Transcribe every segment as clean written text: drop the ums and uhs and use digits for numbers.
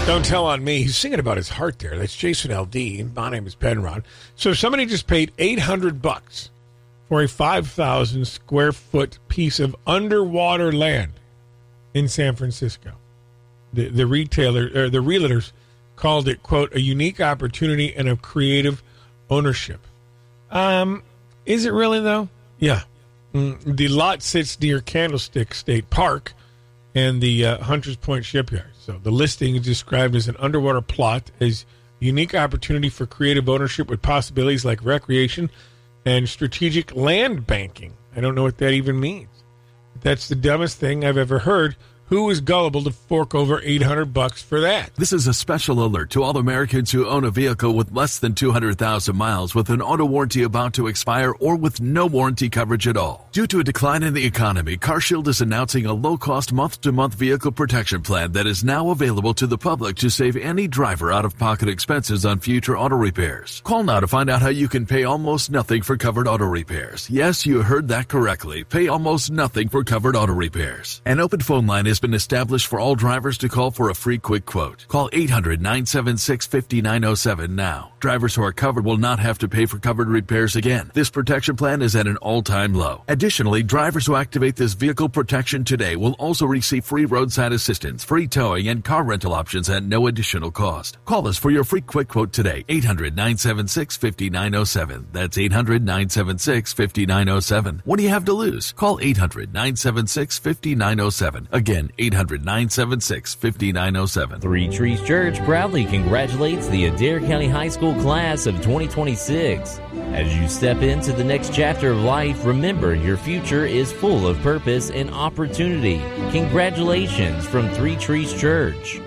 Don't tell on me. He's singing about his heart there. That's Jason L.D. and my name is Penrod. So somebody just paid $800 for a 5,000 square foot piece of underwater land in San Francisco. The retailer or the realtors called it, quote, a unique opportunity and a creative ownership. Is it really though? Yeah. The lot sits near Candlestick State Park and the Hunters Point Shipyard. So the listing is described as an underwater plot as a unique opportunity for creative ownership with possibilities like recreation and strategic land banking. I don't know what that even means. That's the dumbest thing I've ever heard. Who is gullible to fork over $800 for that? This is a special alert to all Americans who own a vehicle with less than 200,000 miles with an auto warranty about to expire or with no warranty coverage at all. Due to a decline in the economy, CarShield is announcing a low-cost month-to-month vehicle protection plan that is now available to the public to save any driver out-of-pocket expenses on future auto repairs. Call now to find out how you can pay almost nothing for covered auto repairs. Yes, you heard that correctly. Pay almost nothing for covered auto repairs. An open phone line is been established for all drivers to call for a free quick quote. Call 800-976-5907 now. Drivers who are covered will not have to pay for covered repairs again. This protection plan is at an all-time low. Additionally, drivers who activate this vehicle protection today will also receive free roadside assistance, free towing, and car rental options at no additional cost. Call us for your free quick quote today. 800-976-5907. That's 800-976-5907. What do you have to lose? Call 800-976-5907. Again, 800-976-5907. Three Trees Church proudly congratulates the Adair County High School class of 2026. As you step into the next chapter of life, remember your future is full of purpose and opportunity. Congratulations from Three Trees Church.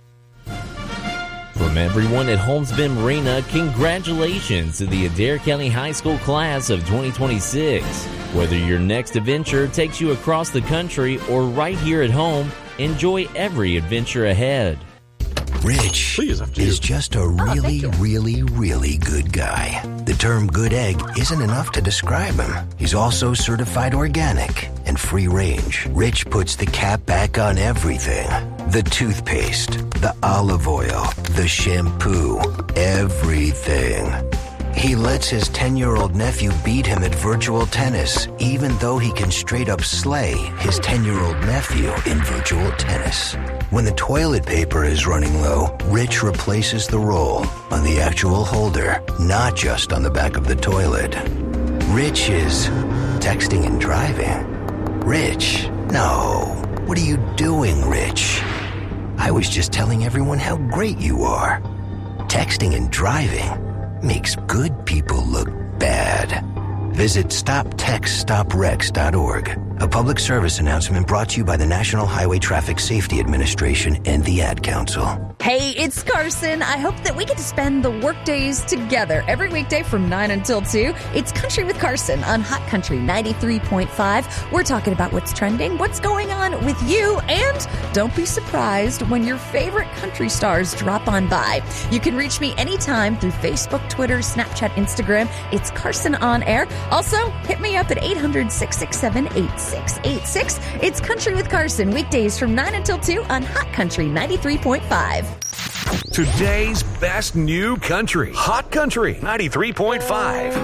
From everyone at Holmes Bend Marina, congratulations to the Adair County High School class of 2026. Whether your next adventure takes you across the country or right here at home, enjoy every adventure ahead. Rich is just a really, really, really good guy. The term good egg isn't enough to describe him. He's also certified organic and free range. Rich puts the cap back on everything. The toothpaste, the olive oil, the shampoo, everything. He lets his 10-year-old nephew beat him at virtual tennis, even though he can straight up slay his 10-year-old nephew in virtual tennis. When the toilet paper is running low, Rich replaces the roll on the actual holder, not just on the back of the toilet. Rich is texting and driving. Rich, no. What are you doing, Rich? I was just telling everyone how great you are. Texting and driving makes good people look bad. Visit StopTextStopWrecks.org. A public service announcement brought to you by the National Highway Traffic Safety Administration and the Ad Council. Hey, it's Carson. I hope that we get to spend the work days together every weekday from 9 until 2. It's Country with Carson on Hot Country 93.5. We're talking about what's trending, what's going on with you, and don't be surprised when your favorite country stars drop on by. You can reach me anytime through Facebook, Twitter, Snapchat, Instagram. It's Carson on Air. Also, hit me up at 800-667-8686. It's Country with Carson, weekdays from 9 until 2 on Hot Country 93.5. Today's best new country. Hot Country 93.5.